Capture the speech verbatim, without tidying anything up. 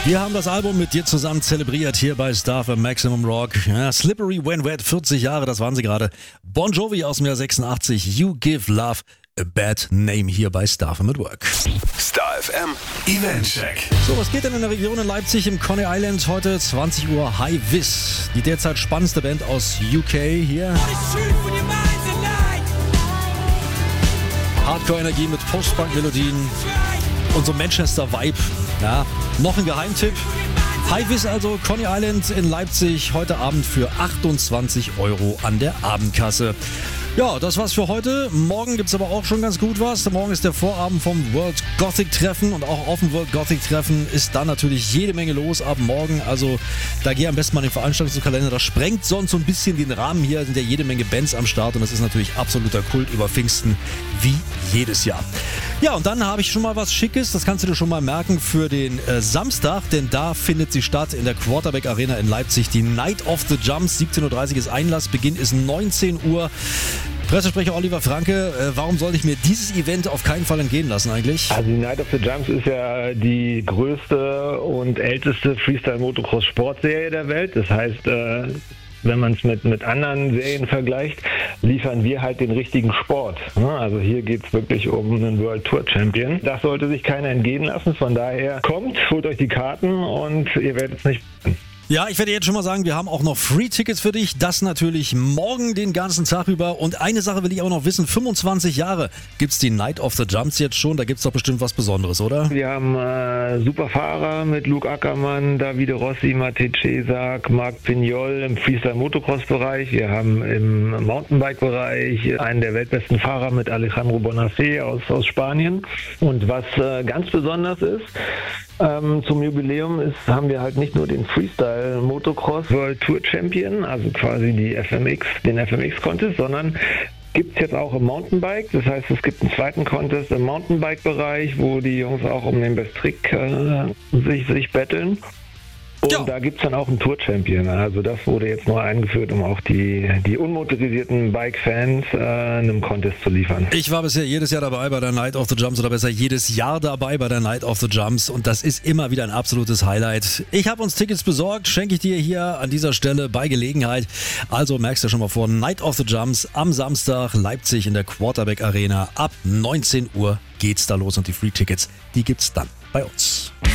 Wir haben das Album mit dir zusammen zelebriert hier bei Star F M Maximum Rock. Ja, Slippery When Wet, vierzig Jahre, das waren sie gerade. Bon Jovi aus dem Jahr sechsundachtzig, You Give Love a Bad Name hier bei Star F M at Work. Star F M Event Check. So, was geht denn in der Region in Leipzig im Coney Island? Heute zwanzig Uhr High Vis, die derzeit spannendste Band aus U K hier. Hardcore-Energie mit Post-Punk-Melodien und so Manchester-Vibe. Ja, noch ein Geheimtipp. High Vis also, Coney Island in Leipzig, heute Abend für achtundzwanzig Euro an der Abendkasse. Ja, das war's für heute. Morgen gibt's aber auch schon ganz gut was. Morgen ist der Vorabend vom World Gothic Treffen und auch auf dem World Gothic Treffen ist dann natürlich jede Menge los ab morgen. Also da geh am besten mal in den Veranstaltungskalender. Das sprengt sonst so ein bisschen den Rahmen hier. Sind ja jede Menge Bands am Start und das ist natürlich absoluter Kult über Pfingsten wie jedes Jahr. Ja, und dann habe ich schon mal was Schickes. Das kannst du dir schon mal merken für den äh, Samstag, denn da findet sie statt in der Quarterback Arena in Leipzig. Die Night of the Jumps. siebzehn Uhr dreißig ist Einlass. Beginn ist neunzehn Uhr. Pressesprecher Oliver Franke, äh, warum soll ich mir dieses Event auf keinen Fall entgehen lassen eigentlich? Also die Night of the Jumps ist ja die größte und älteste Freestyle-Motocross-Sportserie der Welt. Das heißt, äh, wenn man es mit, mit anderen Serien vergleicht, liefern wir halt den richtigen Sport. Also hier geht es wirklich um einen World Tour Champion. Das sollte sich keiner entgehen lassen. Von daher kommt, holt euch die Karten und ihr werdet es nicht... Ja, ich werde jetzt schon mal sagen, wir haben auch noch Free-Tickets für dich. Das natürlich morgen den ganzen Tag über. Und eine Sache will ich auch noch wissen. fünfundzwanzig Jahre gibt's die Night of the Jumps jetzt schon. Da gibt's doch bestimmt was Besonderes, oder? Wir haben äh, super Fahrer mit Luke Ackermann, Davide Rossi, Matej Cesak, Marc Pignol im Freestyle-Motocross-Bereich. Wir haben im Mountainbike-Bereich einen der weltbesten Fahrer mit Alejandro Bonafé aus, aus Spanien. Und was äh, ganz besonders ist, ähm, zum Jubiläum ist, haben wir halt nicht nur den Freestyle Motocross World Tour Champion, also quasi die F M X, den F M X Contest, sondern gibt es jetzt auch im Mountainbike. Das heißt, es gibt einen zweiten Contest im Mountainbike-Bereich, wo die Jungs auch um den Best Trick äh, sich, sich betteln. Und ja, da gibt es dann auch einen Tour-Champion. Also das wurde jetzt neu eingeführt, um auch die, die unmotorisierten Bike-Fans äh, einem Contest zu liefern. Ich war bisher jedes Jahr dabei bei der Night of the Jumps oder besser jedes Jahr dabei bei der Night of the Jumps und das ist immer wieder ein absolutes Highlight. Ich habe uns Tickets besorgt, schenke ich dir hier an dieser Stelle bei Gelegenheit. Also merkst du schon mal vor, Night of the Jumps am Samstag Leipzig in der Quarterback Arena. Ab neunzehn Uhr geht's da los und die Free-Tickets, die gibt's dann bei uns.